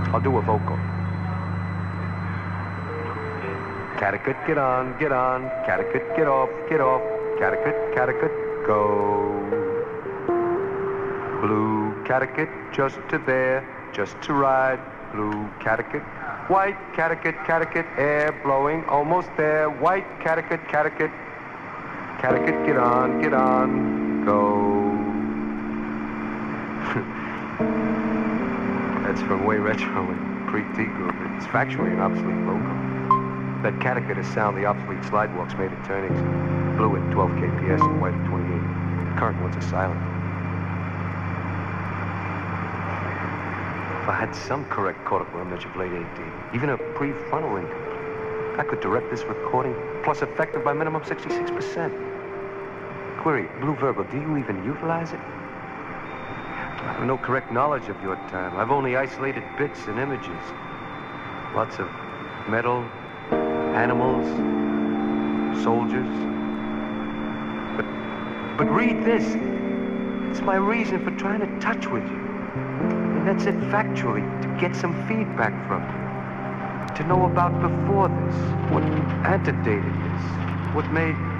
I'll do a vocal. Catechit, get on, get on. Catechit, get off, get off. Catechit, go. Blue catechit, just to there, just to ride. Blue catechit. White catechit, air blowing, almost there. White catechit. Catechit, get on, go. That's from way retro and pre-T group. It's factually an obsolete vocal. That catechit is sound the obsolete slidewalks made at turnings. Blue at 12 kps and white at 28. Current ones are silent. If I had some correct cortical image of late AD, even a prefrontal incomplete, I could direct this recording, plus effective by minimum 66%. Query, Blue Verbal, do you even utilize it? I have no correct knowledge of your time. I've only isolated bits and images. Lots of metal, animals, soldiers. But read this. It's my reason for trying to touch with you. And that's it factually, to get some feedback from you. To know about before this, what antedated this, what made